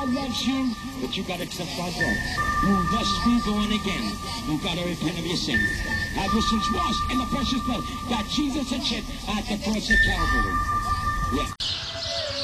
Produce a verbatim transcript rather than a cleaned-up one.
God loves you, but you got to accept God's love. You must be born again. You got to repent of your sin. Have your sins washed in the precious blood. Got Jesus and shit at the cross of Calvary. Yeah.